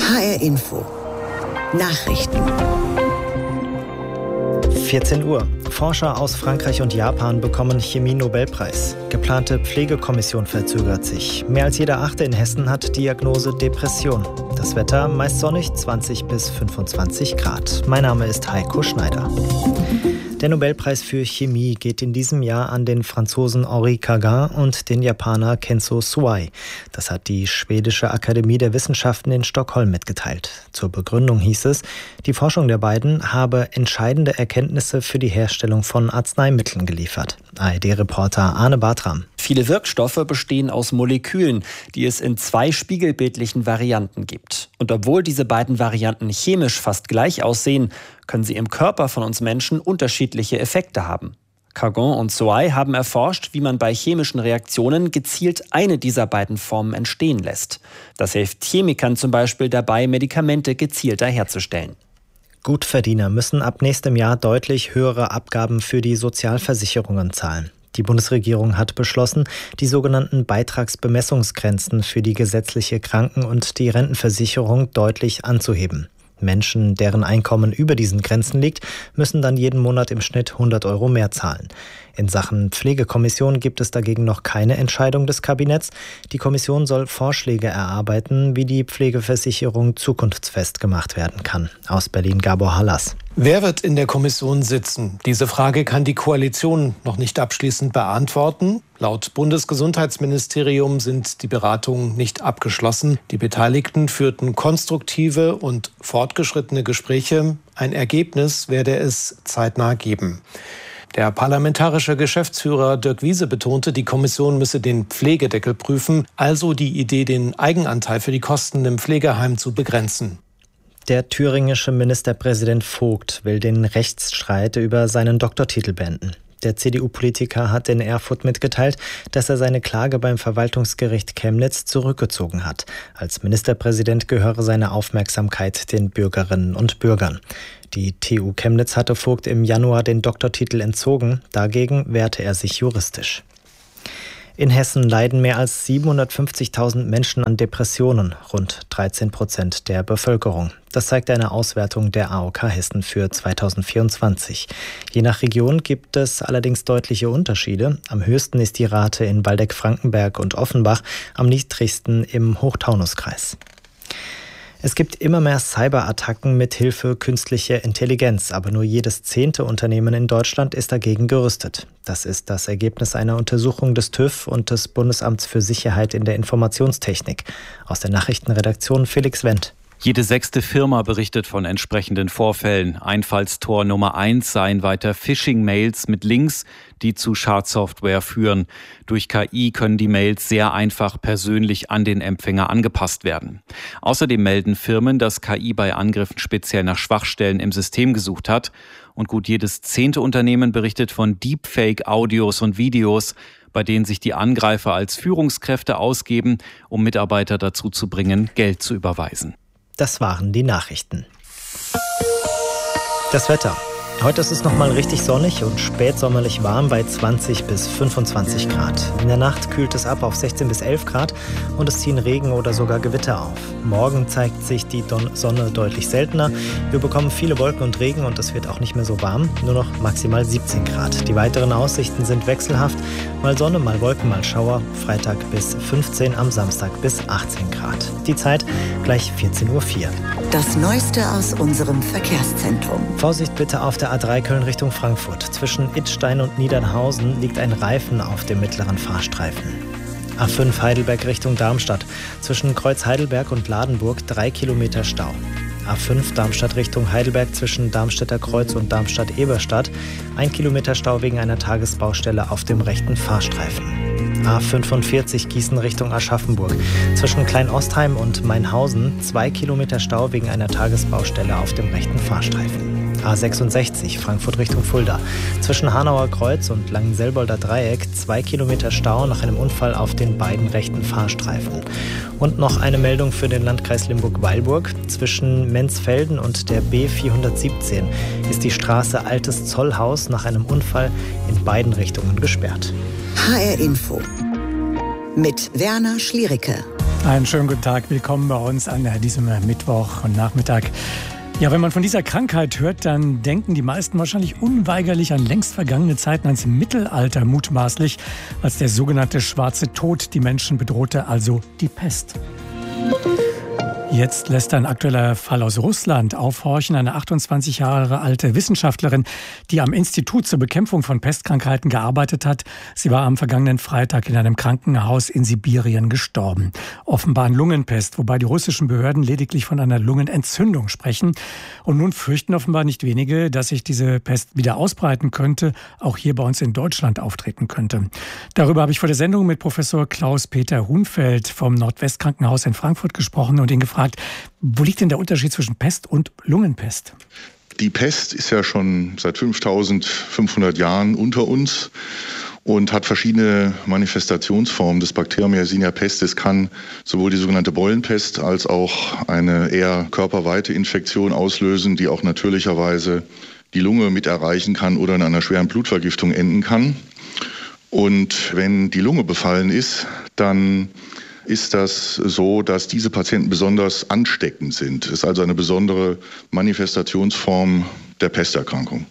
HR Info. Nachrichten. 14 Uhr. Forscher aus Frankreich und Japan bekommen Chemie-Nobelpreis. Geplante Pflegekommission verzögert sich. Mehr als jeder Achte in Hessen hat Diagnose Depression. Das Wetter meist sonnig, 20 bis 25 Grad. Mein Name ist Heiko Schneider. Der Nobelpreis für Chemie geht in diesem Jahr an den Franzosen Henri Cagin und den Japaner Kenzo Suai. Das hat die Schwedische Akademie der Wissenschaften in Stockholm mitgeteilt. Zur Begründung hieß es, die Forschung der beiden habe entscheidende Erkenntnisse für die Herstellung von Arzneimitteln geliefert. ARD-Reporter Arne Bartram. Viele Wirkstoffe bestehen aus Molekülen, die es in 2 spiegelbildlichen Varianten gibt. Und obwohl diese beiden Varianten chemisch fast gleich aussehen, können sie im Körper von uns Menschen unterschiedliche Effekte haben. Cagin und Suai haben erforscht, wie man bei chemischen Reaktionen gezielt eine dieser beiden Formen entstehen lässt. Das hilft Chemikern zum Beispiel dabei, Medikamente gezielter herzustellen. Gutverdiener müssen ab nächstem Jahr deutlich höhere Abgaben für die Sozialversicherungen zahlen. Die Bundesregierung hat beschlossen, die sogenannten Beitragsbemessungsgrenzen für die gesetzliche Kranken- und die Rentenversicherung deutlich anzuheben. Menschen, deren Einkommen über diesen Grenzen liegt, müssen dann jeden Monat im Schnitt 100 € mehr zahlen. In Sachen Pflegekommission gibt es dagegen noch keine Entscheidung des Kabinetts. Die Kommission soll Vorschläge erarbeiten, wie die Pflegeversicherung zukunftsfest gemacht werden kann. Aus Berlin Gabor Hallas. Wer wird in der Kommission sitzen? Diese Frage kann die Koalition noch nicht abschließend beantworten. Laut Bundesgesundheitsministerium sind die Beratungen nicht abgeschlossen. Die Beteiligten führten konstruktive und fortgeschrittene Gespräche. Ein Ergebnis werde es zeitnah geben. Der parlamentarische Geschäftsführer Dirk Wiese betonte, die Kommission müsse den Pflegedeckel prüfen, also die Idee, den Eigenanteil für die Kosten im Pflegeheim zu begrenzen. Der thüringische Ministerpräsident Vogt will den Rechtsstreit über seinen Doktortitel beenden. Der CDU-Politiker hat in Erfurt mitgeteilt, dass er seine Klage beim Verwaltungsgericht Chemnitz zurückgezogen hat. Als Ministerpräsident gehöre seine Aufmerksamkeit den Bürgerinnen und Bürgern. Die TU Chemnitz hatte Vogt im Januar den Doktortitel entzogen. Dagegen wehrte er sich juristisch. In Hessen leiden mehr als 750.000 Menschen an Depressionen, rund 13% der Bevölkerung. Das zeigt eine Auswertung der AOK Hessen für 2024. Je nach Region gibt es allerdings deutliche Unterschiede. Am höchsten ist die Rate in Waldeck-Frankenberg und Offenbach, am niedrigsten im Hochtaunuskreis. Es gibt immer mehr Cyberattacken mit Hilfe künstlicher Intelligenz, aber nur jedes 10. Unternehmen in Deutschland ist dagegen gerüstet. Das ist das Ergebnis einer Untersuchung des TÜV und des Bundesamts für Sicherheit in der Informationstechnik. Aus der Nachrichtenredaktion Felix Wendt. Jede 6. Firma berichtet von entsprechenden Vorfällen. Einfallstor Nummer 1 seien weiter Phishing-Mails mit Links, die zu Schadsoftware führen. Durch KI können die Mails sehr einfach persönlich an den Empfänger angepasst werden. Außerdem melden Firmen, dass KI bei Angriffen speziell nach Schwachstellen im System gesucht hat. Und gut jedes 10. Unternehmen berichtet von Deepfake-Audios und Videos, bei denen sich die Angreifer als Führungskräfte ausgeben, um Mitarbeiter dazu zu bringen, Geld zu überweisen. Das waren die Nachrichten. Das Wetter. Heute ist es nochmal richtig sonnig und spätsommerlich warm bei 20 bis 25 Grad. In der Nacht kühlt es ab auf 16 bis 11 Grad und es ziehen Regen oder sogar Gewitter auf. Morgen zeigt sich die Sonne deutlich seltener. Wir bekommen viele Wolken und Regen und es wird auch nicht mehr so warm, nur noch maximal 17 Grad. Die weiteren Aussichten sind wechselhaft. Mal Sonne, mal Wolken, mal Schauer. Freitag bis 15, am Samstag bis 18 Grad. Die Zeit gleich 14:04 Uhr. Das Neueste aus unserem Verkehrszentrum. Vorsicht bitte auf der A3 Köln Richtung Frankfurt. Zwischen Idstein und Niedernhausen liegt ein Reifen auf dem mittleren Fahrstreifen. A5 Heidelberg Richtung Darmstadt. Zwischen Kreuz Heidelberg und Ladenburg 3 Kilometer Stau. A5 Darmstadt Richtung Heidelberg zwischen Darmstädter Kreuz und Darmstadt-Eberstadt. 1 Kilometer Stau wegen einer Tagesbaustelle auf dem rechten Fahrstreifen. A45 Gießen Richtung Aschaffenburg. Zwischen Kleinostheim und Mainhausen 2 Kilometer Stau wegen einer Tagesbaustelle auf dem rechten Fahrstreifen. A66 Frankfurt Richtung Fulda. Zwischen Hanauer Kreuz und Langenselbolder Dreieck 2 Kilometer Stau nach einem Unfall auf den beiden rechten Fahrstreifen. Und noch eine Meldung für den Landkreis Limburg-Weilburg. Zwischen Menzfelden und der B417 ist die Straße Altes Zollhaus nach einem Unfall in beiden Richtungen gesperrt. HR Info mit Werner Schliericke. Einen schönen guten Tag, willkommen bei uns an diesem Mittwoch und Nachmittag. Ja, wenn man von dieser Krankheit hört, dann denken die meisten wahrscheinlich unweigerlich an längst vergangene Zeiten, ans Mittelalter mutmaßlich, als der sogenannte Schwarze Tod die Menschen bedrohte, also die Pest. Jetzt lässt ein aktueller Fall aus Russland aufhorchen. Eine 28 Jahre alte Wissenschaftlerin, die am Institut zur Bekämpfung von Pestkrankheiten gearbeitet hat. Sie war am vergangenen Freitag in einem Krankenhaus in Sibirien gestorben. Offenbar an Lungenpest, wobei die russischen Behörden lediglich von einer Lungenentzündung sprechen. Und nun fürchten offenbar nicht wenige, dass sich diese Pest wieder ausbreiten könnte, auch hier bei uns in Deutschland auftreten könnte. Darüber habe ich vor der Sendung mit Professor Klaus-Peter Hunfeld vom Nordwestkrankenhaus in Frankfurt gesprochen und ihn gefragt, wo liegt denn der Unterschied zwischen Pest und Lungenpest? Die Pest ist ja schon seit 5500 Jahren unter uns und hat verschiedene Manifestationsformen des Bakterium Yersinia pestis, kann sowohl die sogenannte Beulenpest als auch eine eher körperweite Infektion auslösen, die auch natürlicherweise die Lunge mit erreichen kann oder in einer schweren Blutvergiftung enden kann. Und wenn die Lunge befallen ist, dann ist das so, dass diese Patienten besonders ansteckend sind. Es ist also eine besondere Manifestationsform der Pesterkrankung.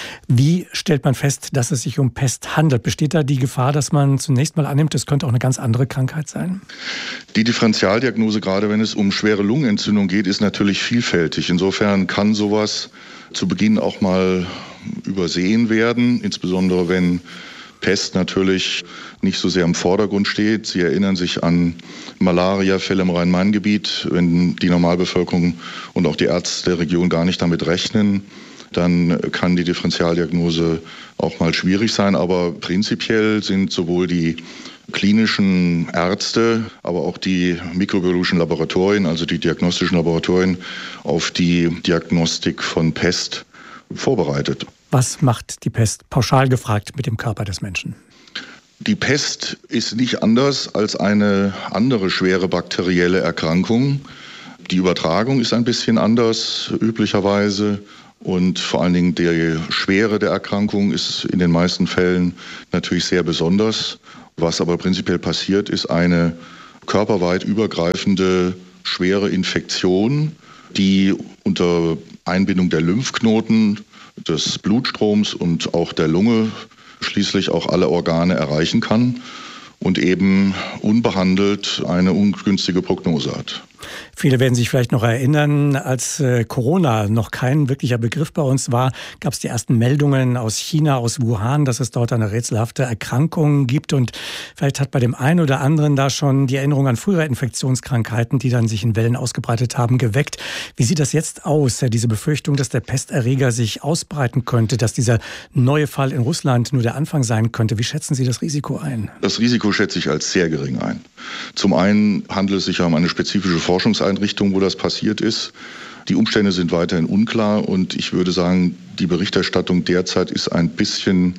Wie stellt man fest, dass es sich um Pest handelt? Besteht da die Gefahr, dass man zunächst mal annimmt, es könnte auch eine ganz andere Krankheit sein? Die Differentialdiagnose, gerade wenn es um schwere Lungenentzündung geht, ist natürlich vielfältig. Insofern kann sowas zu Beginn auch mal übersehen werden, insbesondere wenn Pest natürlich nicht so sehr im Vordergrund steht. Sie erinnern sich an Malariafälle im Rhein-Main-Gebiet. Wenn die Normalbevölkerung und auch die Ärzte der Region gar nicht damit rechnen, dann kann die Differentialdiagnose auch mal schwierig sein. Aber prinzipiell sind sowohl die klinischen Ärzte, aber auch die mikrobiologischen Laboratorien, also die diagnostischen Laboratorien, auf die Diagnostik von Pest vorbereitet. Was macht die Pest, pauschal gefragt, mit dem Körper des Menschen? Die Pest ist nicht anders als eine andere schwere bakterielle Erkrankung. Die Übertragung ist ein bisschen anders üblicherweise und vor allen Dingen die Schwere der Erkrankung ist in den meisten Fällen natürlich sehr besonders. Was aber prinzipiell passiert, ist eine körperweit übergreifende schwere Infektion, die unter Einbindung der Lymphknoten, des Blutstroms und auch der Lunge schließlich auch alle Organe erreichen kann und eben unbehandelt eine ungünstige Prognose hat. Viele werden sich vielleicht noch erinnern, als Corona noch kein wirklicher Begriff bei uns war, gab es die ersten Meldungen aus China, aus Wuhan, dass es dort eine rätselhafte Erkrankung gibt. Und vielleicht hat bei dem einen oder anderen da schon die Erinnerung an frühere Infektionskrankheiten, die dann sich in Wellen ausgebreitet haben, geweckt. Wie sieht das jetzt aus, diese Befürchtung, dass der Pesterreger sich ausbreiten könnte, dass dieser neue Fall in Russland nur der Anfang sein könnte? Wie schätzen Sie das Risiko ein? Das Risiko schätze ich als sehr gering ein. Zum einen handelt es sich um eine spezifische Forschungseinrichtung, wo das passiert ist. Die Umstände sind weiterhin unklar und ich würde sagen, die Berichterstattung derzeit ist ein bisschen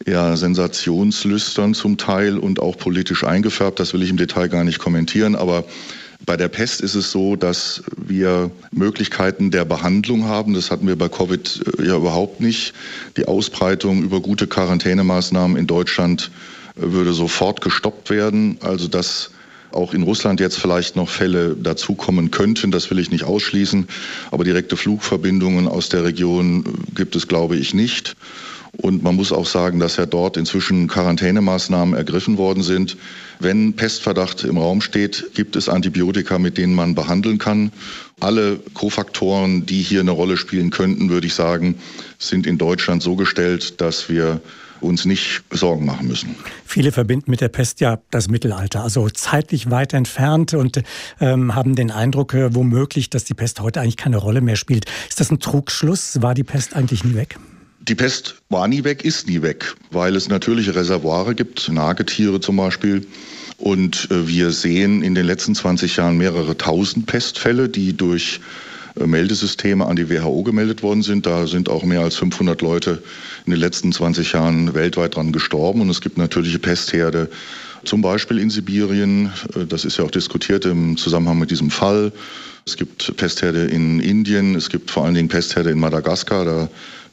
sensationslüstern zum Teil und auch politisch eingefärbt. Das will ich im Detail gar nicht kommentieren, aber bei der Pest ist es so, dass wir Möglichkeiten der Behandlung haben. Das hatten wir bei Covid ja überhaupt nicht. Die Ausbreitung über gute Quarantänemaßnahmen in Deutschland würde sofort gestoppt werden. Also dass auch in Russland jetzt vielleicht noch Fälle dazukommen könnten, das will ich nicht ausschließen. Aber direkte Flugverbindungen aus der Region gibt es, glaube ich, nicht. Und man muss auch sagen, dass ja dort inzwischen Quarantänemaßnahmen ergriffen worden sind. Wenn Pestverdacht im Raum steht, gibt es Antibiotika, mit denen man behandeln kann. Alle Kofaktoren, die hier eine Rolle spielen könnten, würde ich sagen, sind in Deutschland so gestellt, dass wir uns nicht Sorgen machen müssen. Viele verbinden mit der Pest ja das Mittelalter, also zeitlich weit entfernt und haben den Eindruck womöglich, dass die Pest heute eigentlich keine Rolle mehr spielt. Ist das ein Trugschluss? War die Pest eigentlich nie weg? Die Pest war nie weg, ist nie weg, weil es natürliche Reservoire gibt, Nagetiere zum Beispiel. Und wir sehen in den letzten 20 Jahren mehrere tausend Pestfälle, die durch Meldesysteme an die WHO gemeldet worden sind. Da sind auch mehr als 500 Leute in den letzten 20 Jahren weltweit dran gestorben. Und es gibt natürliche Pestherde, zum Beispiel in Sibirien. Das ist ja auch diskutiert im Zusammenhang mit diesem Fall. Es gibt Pestherde in Indien, es gibt vor allen Dingen Pestherde in Madagaskar. Da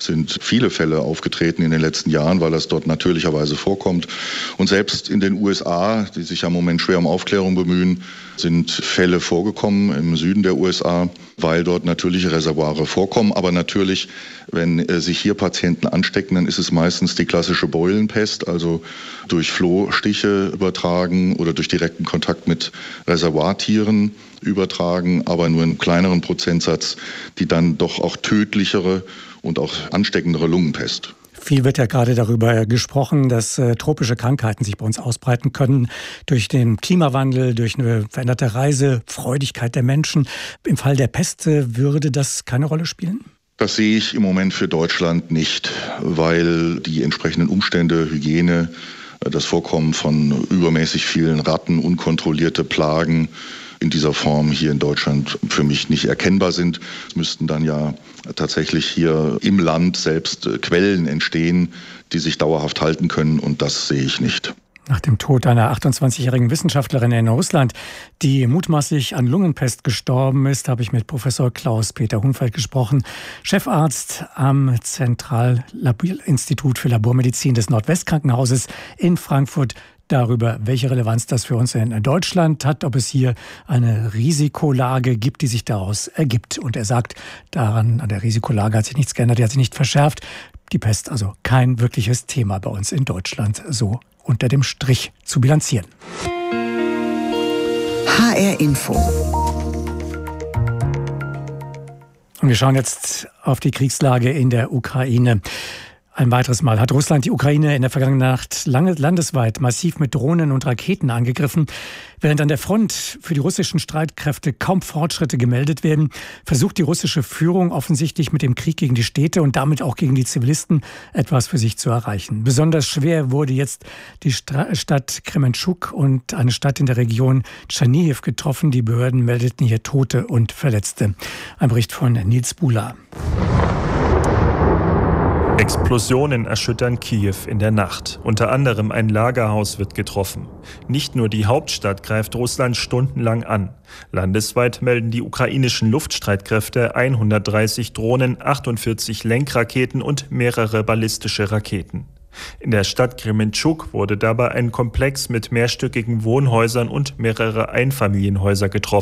sind viele Fälle aufgetreten in den letzten Jahren, weil das dort natürlicherweise vorkommt. Und selbst in den USA, die sich ja im Moment schwer um Aufklärung bemühen, sind Fälle vorgekommen im Süden der USA, weil dort natürliche Reservoire vorkommen. Aber natürlich, wenn sich hier Patienten anstecken, dann ist es meistens die klassische Beulenpest, also durch Flohstiche übertragen oder durch direkten Kontakt mit Reservoirtieren übertragen, aber nur in kleineren Prozentsatz die dann doch auch tödlichere und auch ansteckendere Lungenpest. Viel wird ja gerade darüber gesprochen, dass tropische Krankheiten sich bei uns ausbreiten können durch den Klimawandel, durch eine veränderte Reisefreudigkeit der Menschen. Im Fall der Pest würde das keine Rolle spielen? Das sehe ich im Moment für Deutschland nicht, weil die entsprechenden Umstände, Hygiene, das Vorkommen von übermäßig vielen Ratten, unkontrollierte Plagen in dieser Form hier in Deutschland für mich nicht erkennbar sind. Es müssten dann ja tatsächlich hier im Land selbst Quellen entstehen, die sich dauerhaft halten können, und das sehe ich nicht. Nach dem Tod einer 28-jährigen Wissenschaftlerin in Russland, die mutmaßlich an Lungenpest gestorben ist, habe ich mit Professor Klaus-Peter Hunfeld gesprochen, Chefarzt am Zentralinstitut für Labormedizin des Nordwestkrankenhauses in Frankfurt, darüber, welche Relevanz das für uns in Deutschland hat, ob es hier eine Risikolage gibt, die sich daraus ergibt. Und er sagt, an der Risikolage hat sich nichts geändert, die hat sich nicht verschärft. Die Pest also kein wirkliches Thema bei uns in Deutschland, so unter dem Strich zu bilanzieren. HR Info. Und wir schauen jetzt auf die Kriegslage in der Ukraine. Ein weiteres Mal hat Russland die Ukraine in der vergangenen Nacht landesweit massiv mit Drohnen und Raketen angegriffen. Während an der Front für die russischen Streitkräfte kaum Fortschritte gemeldet werden, versucht die russische Führung offensichtlich mit dem Krieg gegen die Städte und damit auch gegen die Zivilisten etwas für sich zu erreichen. Besonders schwer wurde jetzt die Stadt Kremenchuk und eine Stadt in der Region Tschernihiw getroffen. Die Behörden meldeten hier Tote und Verletzte. Ein Bericht von Nils Buhler. Explosionen erschüttern Kiew in der Nacht. Unter anderem ein Lagerhaus wird getroffen. Nicht nur die Hauptstadt greift Russland stundenlang an. Landesweit melden die ukrainischen Luftstreitkräfte 130 Drohnen, 48 Lenkraketen und mehrere ballistische Raketen. In der Stadt Kremenchuk wurde dabei ein Komplex mit mehrstöckigen Wohnhäusern und mehrere Einfamilienhäuser getroffen.